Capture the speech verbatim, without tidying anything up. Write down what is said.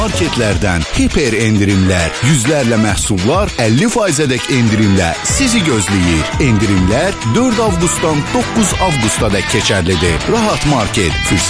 Marketlərdən hiper endirimlər, yüzlərlə məhsullar əlli faizədək endirimlə sizi gözləyir. Endirimlər dörd avqustdan doqquz avqusta dək keçərlidir. Rahat Market, fürsət